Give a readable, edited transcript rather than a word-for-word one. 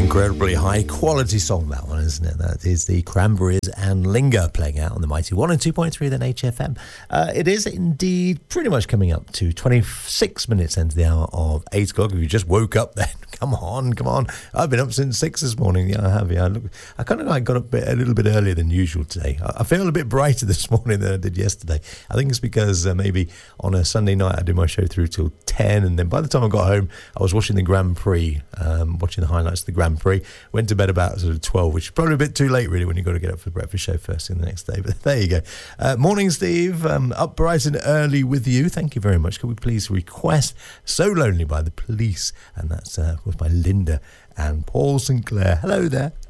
Incredibly high quality song, that one, isn't it? That is the Cranberries and Linger, playing out on the mighty 102.3 then HFM. It is indeed pretty much coming up to 26 minutes into the hour of 8 o'clock. If you just woke up then, come on. I've been up since 6 this morning. Yeah, I have. Yeah, I kind of like got up a little bit earlier than usual today. I feel a bit brighter this morning than I did yesterday. I think it's because maybe on a Sunday night I did my show through till 10, and then by the time I got home I was watching the Grand Prix, watching the highlights of the Grand Prix. Went to bed about sort of 12, which is probably a bit too late really when you've got to get up for the breakfast show first thing the next day, but there you go. Morning Steve, up bright and early with you, thank you very much. Could we please request So Lonely by The Police, and that's was by Linda and Paul Sinclair. Hello there.